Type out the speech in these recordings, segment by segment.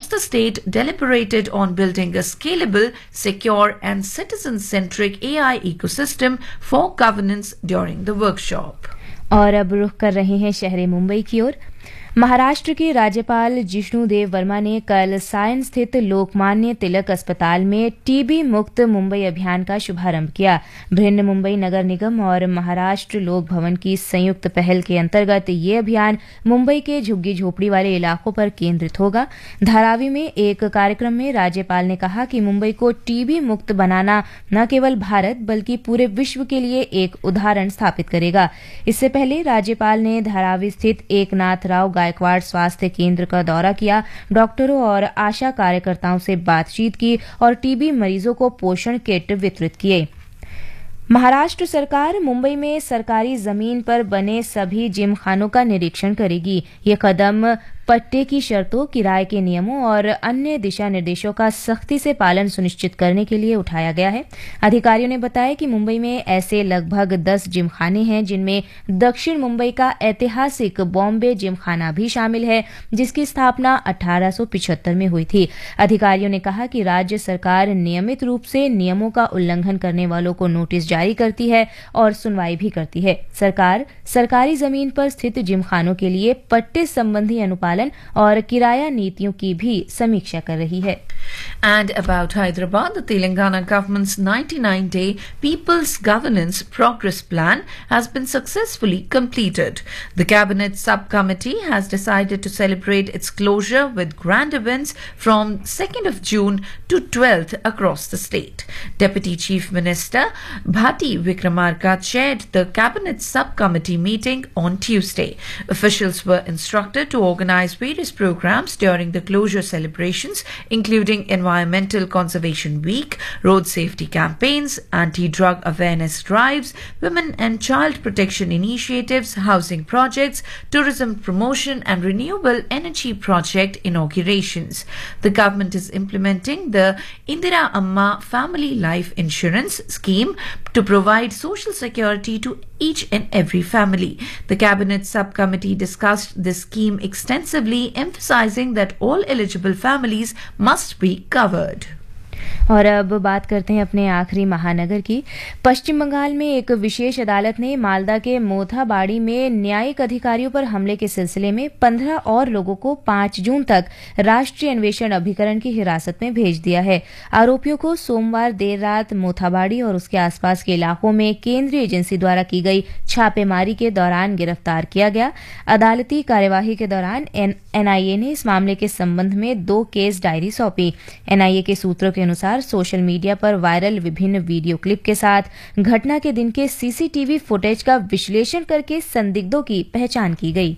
the state deliberated on building a scalable, secure, and citizen-centric AI ecosystem for governance during the workshop. और अब रुख कर रहे हैं शहर मुंबई की ओर। महाराष्ट्र के राज्यपाल जिष्णु देव वर्मा ने कल सायन स्थित लोकमान्य तिलक अस्पताल में टीबी मुक्त मुंबई अभियान का शुभारंभ किया। बृहन मुंबई नगर निगम और महाराष्ट्र लोक भवन की संयुक्त पहल के अंतर्गत ये अभियान मुंबई के झुग्गी झोपड़ी वाले इलाकों पर केंद्रित होगा। धारावी में एक कार्यक्रम में राज्यपाल ने कहा कि मुंबई को टीबी मुक्त बनाना न केवल भारत बल्कि पूरे विश्व के लिए एक उदाहरण स्थापित करेगा। इससे पहले राज्यपाल ने धारावी स्थित एकनाथ राव गायकवाड़ स्वास्थ्य केंद्र का दौरा किया, डॉक्टरों और आशा कार्यकर्ताओं से बातचीत की और टीबी मरीजों को पोषण किट वितरित किए। महाराष्ट्र सरकार मुंबई में सरकारी जमीन पर बने सभी जिमखानों का निरीक्षण करेगी। ये कदम पट्टे की शर्तों, किराए के नियमों और अन्य दिशा निर्देशों का सख्ती से पालन सुनिश्चित करने के लिए उठाया गया है। अधिकारियों ने बताया कि मुंबई में ऐसे लगभग 10 जिमखाने हैं, जिनमें दक्षिण मुंबई का ऐतिहासिक बॉम्बे जिमखाना भी शामिल है, जिसकी स्थापना 1875 में हुई थी। अधिकारियों ने कहा कि राज्य सरकार नियमित रूप से नियमों का उल्लंघन करने वालों को नोटिस जारी करती है और सुनवाई भी करती है। सरकार सरकारी जमीन पर स्थित जिमखानों के लिए पट्टे संबंधी अनुपालन और किराया नीतियों की भी समीक्षा कर रही है। And about Hyderabad, the Telangana government's 99-day People's Governance Progress Plan has been successfully completed. The Cabinet Subcommittee has decided to celebrate its closure with grand events from 2nd of June to 12th across the state. Deputy Chief Minister Bhati Vikramarka chaired the Cabinet Subcommittee meeting on Tuesday. Officials were instructed to organize various programs during the closure celebrations, including Environmental Conservation Week, road safety campaigns, anti-drug awareness drives, women and child protection initiatives, housing projects, tourism promotion and renewable energy project inaugurations. The government is implementing the Indira Amma Family Life Insurance Scheme to provide social security to each and every family. The Cabinet Subcommittee discussed this scheme extensively, emphasizing that all eligible families must be covered. और अब बात करते हैं अपने आखिरी महानगर की। पश्चिम बंगाल में एक विशेष अदालत ने मालदा के मोथाबाड़ी में न्यायिक अधिकारियों पर हमले के सिलसिले में 15 और लोगों को 5 जून तक राष्ट्रीय अन्वेषण अभिकरण की हिरासत में भेज दिया है। आरोपियों को सोमवार देर रात मोथाबाड़ी और उसके आसपास के इलाकों में केंद्रीय एजेंसी द्वारा की गई छापेमारी के दौरान गिरफ्तार किया गया। अदालती कार्यवाही के दौरान एनआईए ने इस मामले के संबंध में 2 केस डायरी सौंपी। एनआईए के सूत्रों के अनुसार सोशल मीडिया पर वायरल विभिन्न वीडियो क्लिप के साथ घटना के दिन के सीसीटीवी फुटेज का विश्लेषण करके संदिग्धों की पहचान की गई।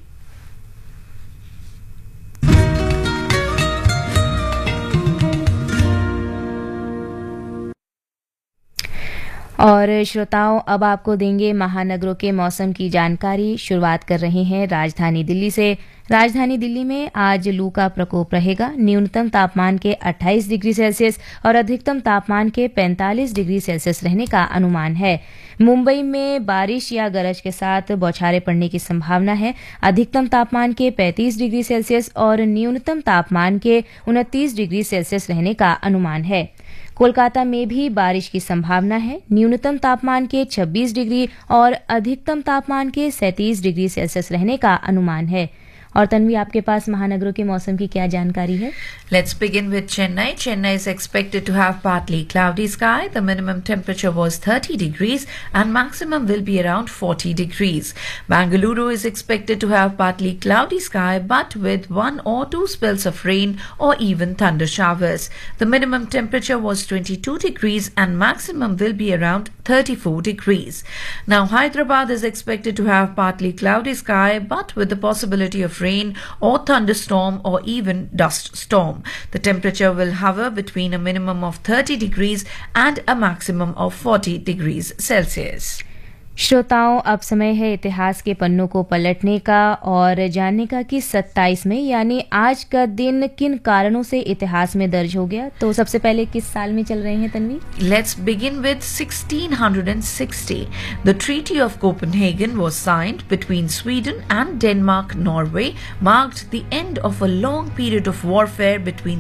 और श्रोताओं, अब आपको देंगे महानगरों के मौसम की जानकारी। शुरुआत कर रहे हैं राजधानी दिल्ली से। राजधानी दिल्ली में आज लू का प्रकोप रहेगा। न्यूनतम तापमान के 28 डिग्री सेल्सियस और अधिकतम तापमान के 45 डिग्री सेल्सियस रहने का अनुमान है। मुंबई में बारिश या गरज के साथ बौछारें पड़ने की संभावना है। अधिकतम तापमान के 35 डिग्री सेल्सियस और न्यूनतम तापमान के 29 डिग्री सेल्सियस रहने का अनुमान है। कोलकाता में भी बारिश की संभावना है। न्यूनतम तापमान के 26 डिग्री और अधिकतम तापमान के 37 डिग्री सेल्सियस रहने का अनुमान है। और तन्वी, आपके पास महानगरों के मौसम की क्या जानकारी है? Let's begin with Chennai. Chennai is expected to have partly cloudy sky. The minimum temperature was 30 degrees and maximum will be around 40 degrees. Bangalore is expected to have partly cloudy sky but with 1 or 2 spells of rain or even thunder showers. The minimum temperature was 22 degrees and maximum will be around 34 degrees. Now Hyderabad is expected to have partly cloudy sky but with the possibility of rain or thunderstorm or even dust storm. The temperature will hover between a minimum of 30 degrees and a maximum of 40 degrees Celsius. श्रोताओं, अब समय है इतिहास के पन्नों को पलटने का और जानने का कि 27 मई यानी आज का दिन किन कारणों से इतिहास में दर्ज हो गया। तो सबसे पहले किस साल में चल रहे हैं Tanvi? Let's begin with 1660. The Treaty of Copenhagen was signed between Sweden and Denmark, Norway, marked the end of a long period of warfare between